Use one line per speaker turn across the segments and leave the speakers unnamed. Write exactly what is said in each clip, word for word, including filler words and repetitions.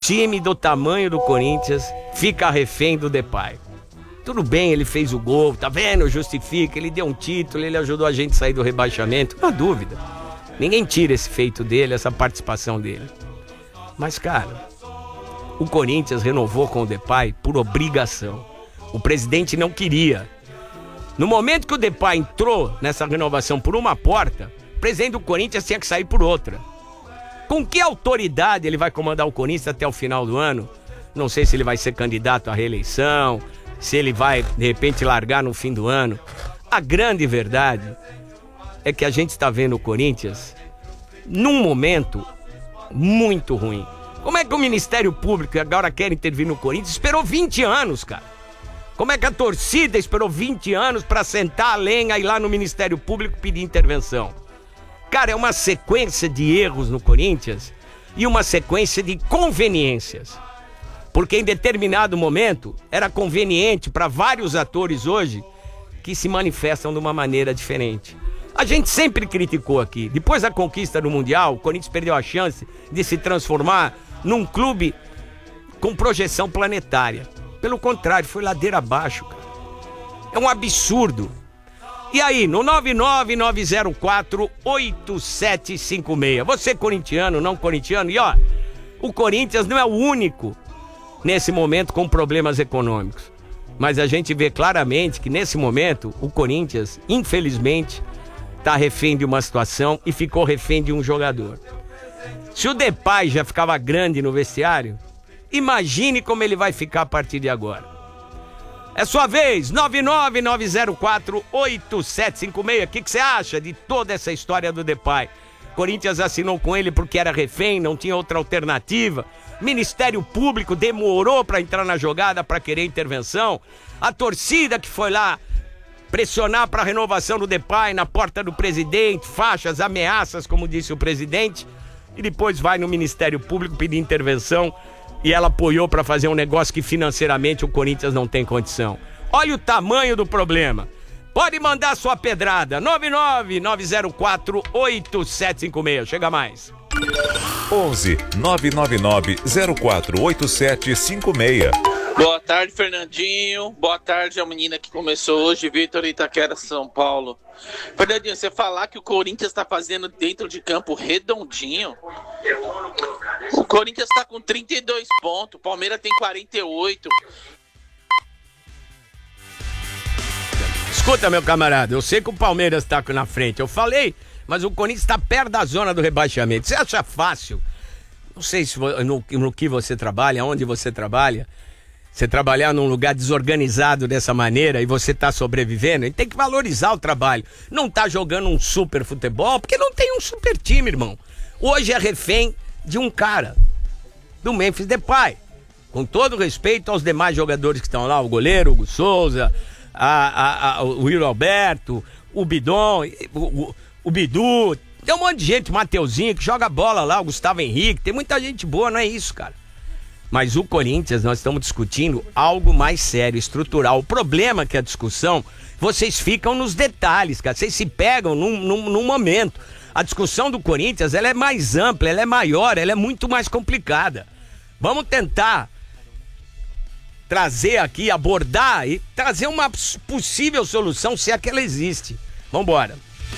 time do tamanho do Corinthians fica refém do Depay. Tudo bem, ele fez o gol, tá vendo? Justifica, ele deu um título, ele ajudou a gente a sair do rebaixamento. Não há dúvida. Ninguém tira esse feito dele, essa participação dele. Mas, cara, o Corinthians renovou com o Depay por obrigação. O presidente não queria. No momento que o Depay entrou nessa renovação por uma porta, o presidente do Corinthians tinha que sair por outra. Com que autoridade ele vai comandar o Corinthians até o final do ano? Não sei se ele vai ser candidato à reeleição, se ele vai, de repente, largar no fim do ano. A grande verdade é que a gente está vendo o Corinthians num momento muito ruim. Como é que o Ministério Público, que agora quer intervir no Corinthians, esperou vinte anos, cara? Como é que a torcida esperou vinte anos para sentar a lenha e ir lá no Ministério Público pedir intervenção? Cara, é uma sequência de erros no Corinthians e uma sequência de conveniências. Porque em determinado momento era conveniente para vários atores hoje que se manifestam de uma maneira diferente. A gente sempre criticou aqui. Depois da conquista do Mundial, o Corinthians perdeu a chance de se transformar num clube com projeção planetária. Pelo contrário, foi ladeira abaixo, cara. É um absurdo. E aí, no nove nove nove zero quatro oito sete cinco seis. Você corintiano, não corintiano? E ó, o Corinthians não é o único nesse momento com problemas econômicos. Mas a gente vê claramente que nesse momento o Corinthians, infelizmente, está refém de uma situação e ficou refém de um jogador. Se o Depay já ficava grande no vestiário, imagine como ele vai ficar a partir de agora. É sua vez, nove nove nove zero quatro oito sete cinco seis. O que que você acha de toda essa história do Depay? Corinthians assinou com ele porque era refém, não tinha outra alternativa. Ministério Público demorou para entrar na jogada, para querer intervenção. A torcida que foi lá pressionar para a renovação do Depay na porta do presidente, faixas, ameaças, como disse o presidente, e depois vai no Ministério Público pedir intervenção e ela apoiou para fazer um negócio que financeiramente o Corinthians não tem condição. Olha o tamanho do problema. Pode mandar sua pedrada, nove nove nove zero quatro oito sete cinco seis. Chega mais.
onze nove nove nove zero quatro oito sete cinco seis.
Boa tarde, Fernandinho. Boa tarde a menina que começou hoje, Vitor Itaquera, São Paulo. Fernandinho, você falar que o Corinthians está fazendo dentro de campo redondinho. O Corinthians está com trinta e dois pontos, o Palmeiras tem quarenta e oito.
Escuta, meu camarada, eu sei que o Palmeiras está na frente, eu falei, mas o Corinthians está perto da zona do rebaixamento. Você acha fácil? Não sei se no, no que você trabalha, onde você trabalha, você trabalhar num lugar desorganizado dessa maneira e você tá sobrevivendo, a gente tem que valorizar o trabalho. Não tá jogando um super futebol, porque não tem um super time, irmão. Hoje é refém de um cara, do Memphis Depay. Com todo respeito aos demais jogadores que estão lá, o goleiro, o Hugo Souza, a, a, a, o Will Alberto, o Bidon, o, o, o Bidu, tem um monte de gente, o Mateuzinho, que joga bola lá, o Gustavo Henrique, tem muita gente boa, não é isso, cara. Mas o Corinthians, nós estamos discutindo algo mais sério, estrutural. O problema é que a discussão, vocês ficam nos detalhes, cara. Vocês se pegam num, num, num momento. A discussão do Corinthians, ela é mais ampla, ela é maior, ela é muito mais complicada. Vamos tentar trazer aqui, abordar e trazer uma possível solução, se é que ela existe. Vambora.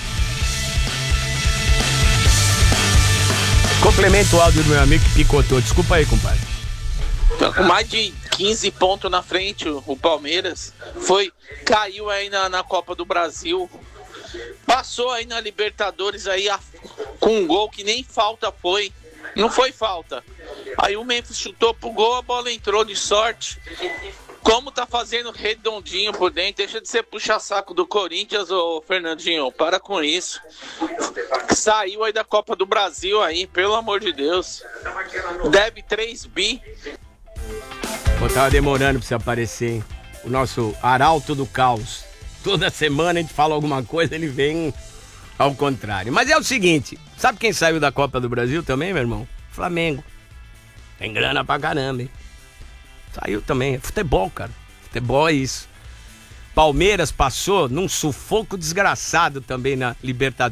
Complemento o áudio do meu amigo que picotou. Desculpa aí, compadre.
Com mais de quinze pontos na frente, o Palmeiras foi, caiu aí na, na Copa do Brasil, passou aí na Libertadores aí a, com um gol que nem falta foi, não foi falta. Aí o Memphis chutou pro gol, a bola entrou de sorte. Como tá fazendo redondinho por dentro, deixa de ser puxa-saco do Corinthians, ô Fernandinho, para com isso. Saiu aí da Copa do Brasil aí, pelo amor de Deus. Deve três bi.
Pô, tava demorando pra você aparecer, hein? O nosso arauto do caos. Toda semana a gente fala alguma coisa, ele vem ao contrário. Mas é o seguinte, sabe quem saiu da Copa do Brasil também, meu irmão? Flamengo. Tem grana pra caramba, hein? Saiu também. É futebol, cara. Futebol é isso. Palmeiras passou num sufoco desgraçado também na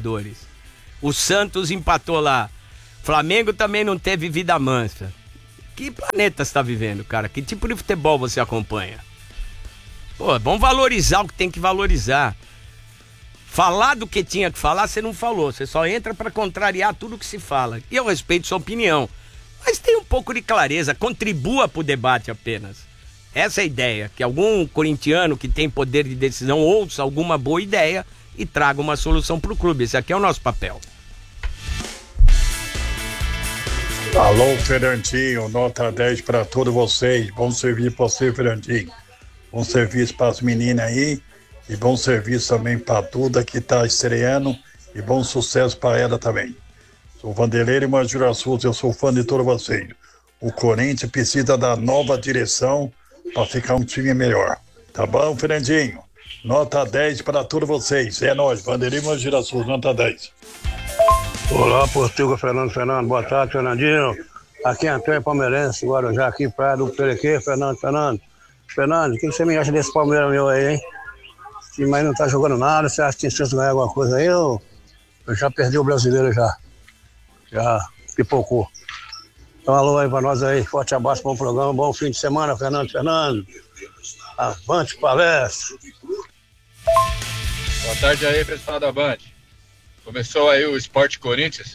Libertadores. O Santos empatou lá. Flamengo também não teve vida mansa. Que planeta você tá vivendo, cara? Que tipo de futebol você acompanha? Pô, vamos valorizar o que tem que valorizar. Falar do que tinha que falar, você não falou. Você só entra pra contrariar tudo que se fala. E eu respeito sua opinião. Mas tem um pouco de clareza, contribua pro debate apenas. Essa é a ideia, que algum corintiano que tem poder de decisão ouça alguma boa ideia e traga uma solução pro clube. Esse aqui é o nosso papel.
Alô, Fernandinho, nota dez para todos vocês. Bom serviço para você, Fernandinho. Bom serviço para as meninas aí. E bom serviço também para a Duda, que está estreando. E bom sucesso para ela também. Sou Vanderlei Manjura Souza, eu sou fã de todos vocês. O Corinthians precisa da nova direção para ficar um time melhor. Tá bom, Fernandinho? Nota dez para todos vocês. É nóis, Vanderlei Manjura Souza, nota dez.
Olá, Portuga, Fernando, Fernando. Boa tarde, Fernandinho. Aqui é Antônio Palmeirense, Guarujá, aqui praia do Perequê, Fernando, Fernando. Fernando, o que você me acha desse Palmeiras meu aí, hein? O time aí não tá jogando nada, você acha que tem chance de ganhar alguma coisa aí ou eu já perdi o brasileiro já? Já pipocou. Então, alô aí pra nós aí, forte abraço, bom programa, bom fim de semana, Fernando, Fernando. Avante palestra.
Boa tarde aí, pessoal da Band. Começou aí o Esporte Corinthians.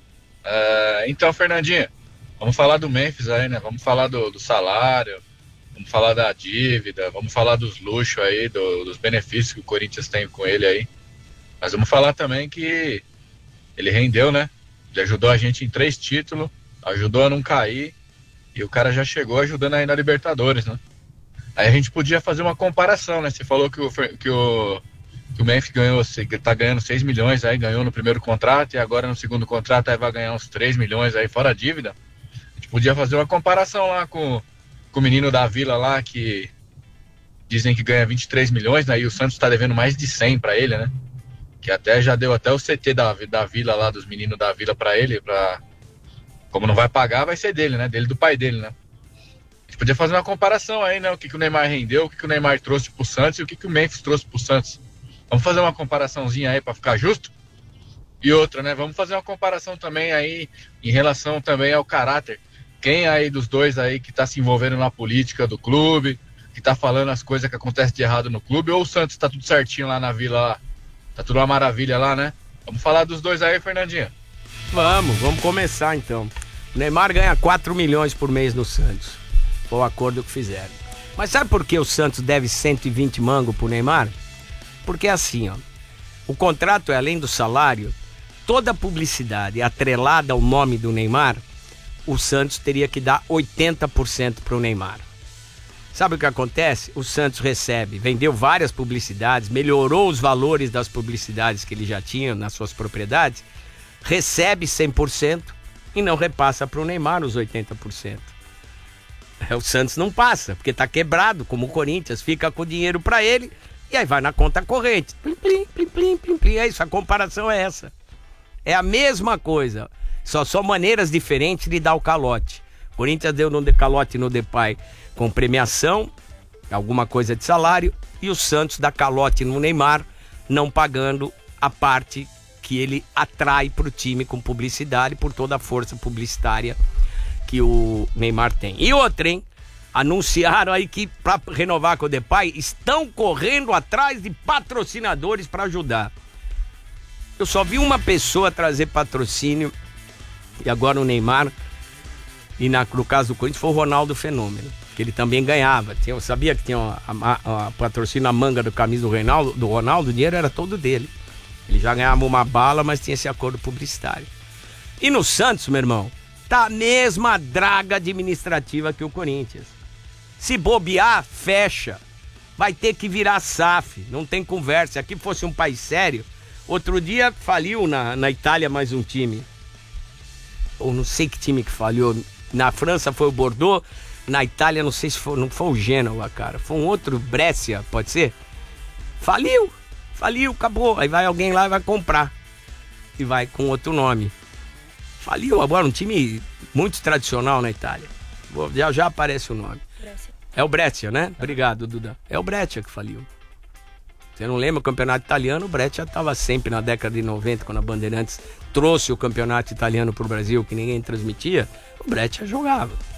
Uh, então, Fernandinho, vamos falar do Memphis aí, né? Vamos falar do, do salário, vamos falar da dívida, vamos falar dos luxos aí, do, dos benefícios que o Corinthians tem com ele aí. Mas vamos falar também que ele rendeu, né? Ele ajudou a gente em três títulos, ajudou a não cair, e o cara já chegou ajudando aí na Libertadores, né? Aí a gente podia fazer uma comparação, né? Você falou que o, que o, que o Memphis ganhou, tá ganhando seis milhões aí, ganhou no primeiro contrato, e agora no segundo contrato aí vai ganhar uns três milhões aí, fora a dívida. A gente podia fazer uma comparação lá com, com o menino da Vila lá, que dizem que ganha vinte e três milhões, né? E o Santos tá devendo mais de cem pra ele, né? Que até já deu até o C T da, da Vila lá, dos meninos da Vila pra ele, pra... Como não vai pagar, vai ser dele, né? Dele, do pai dele, né? A gente podia fazer uma comparação aí, né? O que, que o Neymar rendeu, o que, que o Neymar trouxe pro Santos e o que, que o Memphis trouxe pro Santos. Vamos fazer uma comparaçãozinha aí pra ficar justo? E outra, né? Vamos fazer uma comparação também aí em relação também ao caráter. Quem aí dos dois aí que tá se envolvendo na política do clube, que tá falando as coisas que acontecem de errado no clube, ou o Santos tá tudo certinho lá na Vila lá? Tá tudo uma maravilha lá, né? Vamos falar dos dois aí, Fernandinho.
Vamos, vamos começar então. O Neymar ganha quatro milhões por mês no Santos. Foi o acordo que fizeram. Mas sabe por que o Santos deve cento e vinte mangos pro Neymar? Porque é assim, ó. O contrato é, além do salário, toda a publicidade atrelada ao nome do Neymar, o Santos teria que dar oitenta por cento pro Neymar. Sabe o que acontece? O Santos recebe, vendeu várias publicidades, melhorou os valores das publicidades que ele já tinha nas suas propriedades, recebe cem por cento e não repassa para o Neymar os oitenta por cento. O Santos não passa, porque está quebrado, como o Corinthians, fica com o dinheiro para ele e aí vai na conta corrente. Plim, plim, plim, plim, plim, plim. É isso, a comparação é essa. É a mesma coisa, só são maneiras diferentes de dar o calote. O Corinthians deu no calote no Depay com premiação, alguma coisa de salário, e o Santos dá calote no Neymar, não pagando a parte que ele atrai para o time com publicidade, por toda a força publicitária que o Neymar tem. E outra, hein? Anunciaram aí que para renovar com o Depay, estão correndo atrás de patrocinadores para ajudar. Eu só vi uma pessoa trazer patrocínio, e agora o Neymar, e na, no caso do Corinthians foi o Ronaldo Fenômeno, que ele também ganhava. Tinha, eu sabia que tinha a, a, a patrocínio na manga do camisa do Ronaldo, do Ronaldo, o dinheiro era todo dele. Ele já ganhava uma bala, mas tinha esse acordo publicitário. E no Santos, meu irmão, tá a mesma draga administrativa que o Corinthians. Se bobear, fecha. Vai ter que virar S A F, não tem conversa. Se aqui fosse um país sério, outro dia faliu na, na Itália mais um time. Ou não sei que time que falhou. Na França foi o Bordeaux, na Itália não sei se foi, não foi o Genoa, cara. Foi um outro, Brescia, pode ser? Faliu, faliu, acabou. Aí vai alguém lá e vai comprar. E vai com outro nome. Faliu agora, um time muito tradicional na Itália. Já já aparece o nome. Brescia. É o Brescia, né? Obrigado, Duda. É o Brescia que faliu. Você não lembra o campeonato italiano? O Brescia estava sempre na década de noventa, quando a Bandeirantes trouxe o campeonato italiano para o Brasil, que ninguém transmitia. O Brescia jogava.